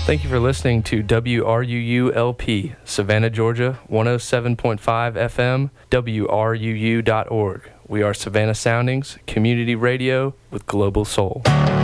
Thank you for listening to WRUU-LP, Savannah, Georgia, 107.5 FM, WRUU.org. We are Savannah Soundings, community radio with global soul.